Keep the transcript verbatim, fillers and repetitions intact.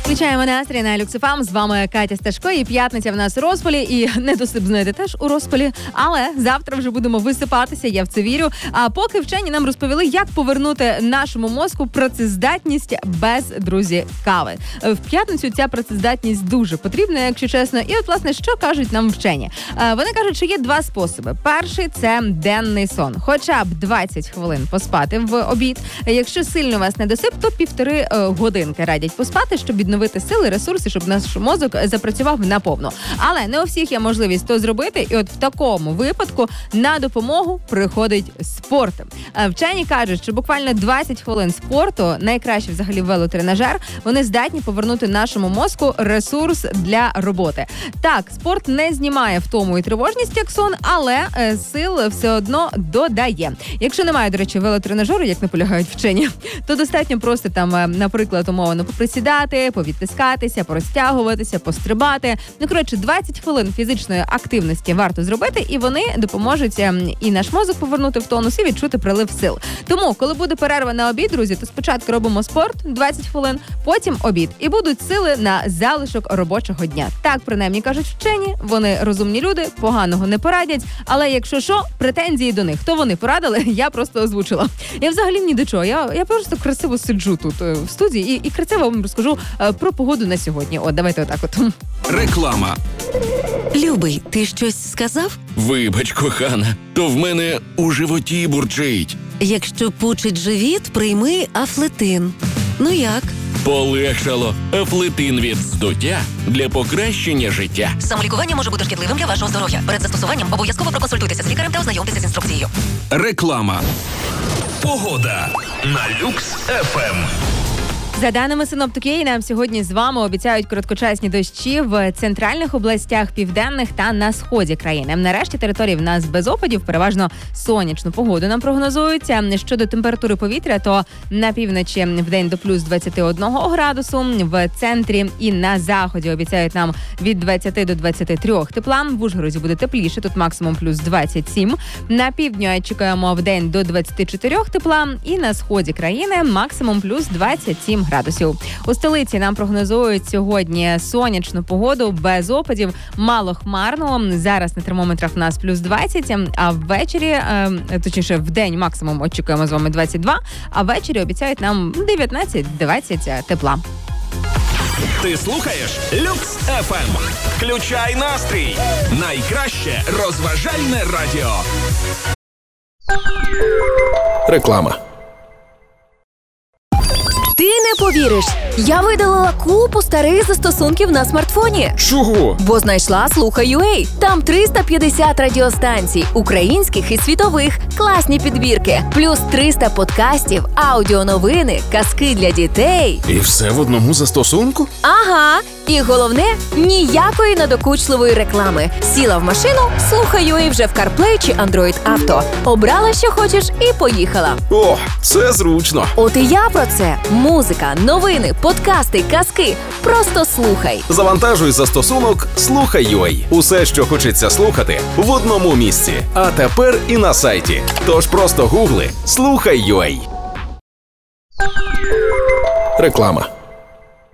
Включаємо настрій на Люкс еф ем. З вами Катя Сташко. І п'ятниця в нас у розпалі. І недосип, знаєте, теж у розпалі. Але завтра вже будемо висипатися, я в це вірю. А поки вчені нам розповіли, як повернути нашому мозку працездатність без, друзі, кави. В п'ятницю ця працездатність дуже потрібна, якщо чесно. І от, власне, що кажуть нам вчені? Вони кажуть, що є два способи. Перший – це денний сон. Хоча б двадцять хвилин поспати в обід. Якщо сильно вас недосип, то півтори годинки радять поспати, щоб відновити сили, ресурси, щоб наш мозок запрацював наповну. Але не у всіх є можливість то зробити, і от в такому випадку на допомогу приходить спорт. Вчені кажуть, що буквально двадцять хвилин спорту, найкраще взагалі велотренажер, вони здатні повернути нашому мозку ресурс для роботи. Так, спорт не знімає втому і тривожність, як сон, але е, сил все одно додає. Якщо немає, до речі, велотренажеру, як наполягають вчені, то достатньо просто там, наприклад, умовно поприсідати, повідтискатися, порозтягуватися, пострибати. Ну, коротше, двадцять хвилин фізичної активності варто зробити, і вони допоможуть і наш мозок повернути в тонус, і відчути прилив сил. Тому, коли буде перерва на обід, друзі, то спочатку робимо спорт двадцять хвилин, потім обід. І будуть сили на залишок робочого дня. Так, принаймні, кажуть вчені, вони розумні люди, поганого не порадять, але якщо що, претензії до них. То вони порадили, я просто озвучила. Я взагалі ні до чого, я, я просто красиво сиджу тут в студії і, і красиво вам розкажу про погоду на сьогодні. От, давайте отак от. Реклама. Любий, ти щось сказав? Вибач, кохана, то в мене у животі бурчить. Якщо пучить живіт, прийми Афлетин. Ну як? Полегшало. Афлетин від здуття для покращення життя. Самолікування може бути шкідливим для вашого здоров'я. Перед застосуванням обов'язково проконсультуйтеся з лікарем та ознайомтеся з інструкцією. Реклама. Погода на Люкс еф ем. За даними синоптиків, нам сьогодні з вами обіцяють короткочасні дощі в центральних областях, південних та на сході країни. Нарешті території в нас без опадів, переважно сонячну погоду нам прогнозується. Щодо температури повітря, то на півночі вдень до плюс двадцять один градусу, в центрі і на заході обіцяють нам від двадцяти до двадцяти трьох тепла. В Ужгороді буде тепліше, тут максимум плюс двадцять сім. На півдні чекаємо вдень до двадцяти чотирьох тепла і на сході країни максимум плюс двадцять сім градусів. У столиці нам прогнозують сьогодні сонячну погоду без опадів, мало хмарно. Зараз на термометрах в нас плюс двадцять, а ввечері, точніше в день максимум очікуємо з вами двадцять два, а ввечері обіцяють нам дев'ятнадцять двадцять тепла. Ти слухаєш Люкс еф ем. Включай настрій. Найкраще розважальне радіо. Реклама. Ти не повіриш, я видалила купу старих застосунків на смартфоні. Чого? Бо знайшла Слухай.ua. Там триста п'ятдесят радіостанцій, українських і світових, класні підбірки, плюс триста подкастів, аудіоновини, казки для дітей. І все в одному застосунку? Ага. І головне, ніякої надокучливої реклами. Сіла в машину, Слухай.ua вже в CarPlay чи Android Auto. Обрала, що хочеш, і поїхала. О, це зручно. От і я про це. Музика, новини, подкасти, казки. Просто слухай. Завантажуй застосунок Слухай.ua. Усе, що хочеться слухати, в одному місці. А тепер і на сайті. Тож просто гугли Слухай.ua. Реклама.